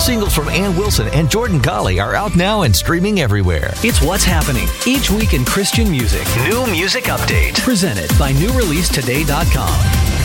singles from Ann Wilson and Jordan Golly are out now and streaming everywhere. It's what's happening each week in Christian music. New music update. Presented by NewReleaseToday.com.